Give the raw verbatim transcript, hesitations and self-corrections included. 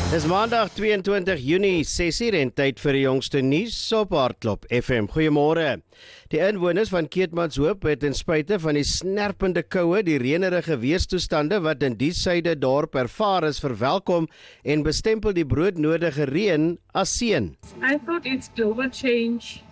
Dis maandag tweeëntwintig Junie, ses uur en tyd vir die jongste nuus op Hardklop F M. Goeiemôre. Die inwoners van Keetmanshoop het ten spyte van die snerpende koue die reënerige weerstoestande wat in die suide dorp ervaar is verwelkom en bestempel die broodnodige reën as seën. I thought it's global change